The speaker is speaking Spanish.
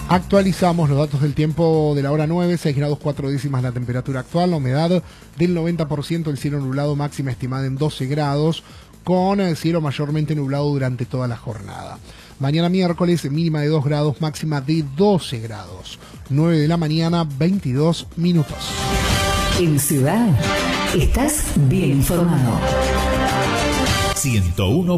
Actualizamos los datos del tiempo de la hora 9, 6 grados 4 décimas la temperatura actual, la humedad del 90%, el cielo nublado, máxima estimada en 12 grados, con el cielo mayormente nublado durante toda la jornada. Mañana miércoles, mínima de 2 grados, máxima de 12 grados. 9 de la mañana, 22 minutos. En Ciudad, estás bien informado. 101